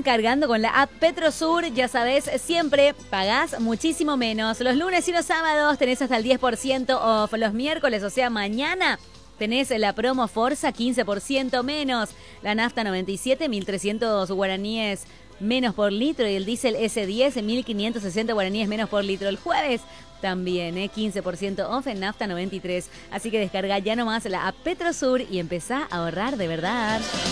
están cargando con la app Petrosur, ya sabes, siempre pagás muchísimo menos. Los lunes y los sábados tenés hasta el 10% off. Los miércoles, o sea, mañana, tenés la promo Forza 15% menos. La nafta 97, 1.300 guaraníes menos por litro. Y el diésel S10, 1.560 guaraníes menos por litro. El jueves también, 15% off en nafta 93. Así que descarga ya nomás la app Petrosur y empezá a ahorrar de verdad.